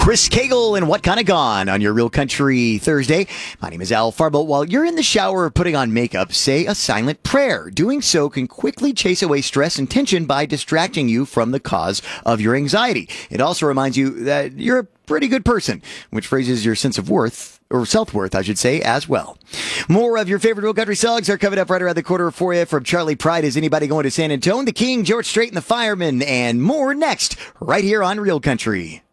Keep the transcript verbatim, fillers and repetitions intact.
Chris Cagle and What Kinda Gone on your Real Country Thursday. My name is Al Farbo. While you're in the shower putting on makeup, say a silent prayer. Doing so can quickly chase away stress and tension by distracting you from the cause of your anxiety. It also reminds you that you're a pretty good person, which raises your sense of worth, or self-worth, I should say, as well. More of your favorite Real Country songs are coming up right around the corner for you. From Charlie Pride, Is Anybody Going to San Antonio? The King, George Strait and the Firemen, and more next, right here on Real Country.